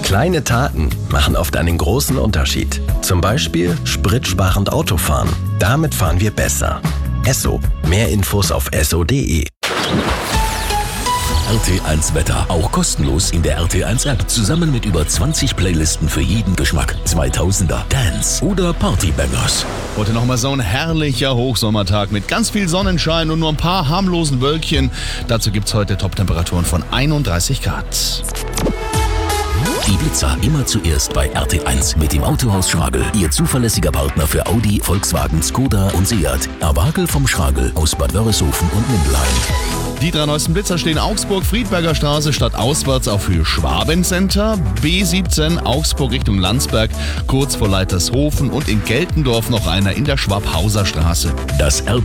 Kleine Taten machen oft einen großen Unterschied. Zum Beispiel spritsparend Autofahren. Damit fahren wir besser. Esso. Mehr Infos auf esso.de. RT1 Wetter. Auch kostenlos in der RT1 App. Zusammen mit über 20 Playlisten für jeden Geschmack. 2000er, Dance oder Partybangers. Heute nochmal so ein herrlicher Hochsommertag mit ganz viel Sonnenschein und nur ein paar harmlosen Wölkchen. Dazu gibt's heute Toptemperaturen von 31 Grad. Die Blitzer immer zuerst bei RT1 mit dem Autohaus Schragel. Ihr zuverlässiger Partner für Audi, Volkswagen, Skoda und Seat. Erwagel vom Schragel aus Bad Wörishofen und Mindelheim. Die 3 neuesten Blitzer stehen Augsburg, Friedberger Straße statt auswärts auf Höhe Schwabencenter, B17 Augsburg Richtung Landsberg, kurz vor Leitershofen und in Geltendorf noch einer in der Schwabhauser Straße. Das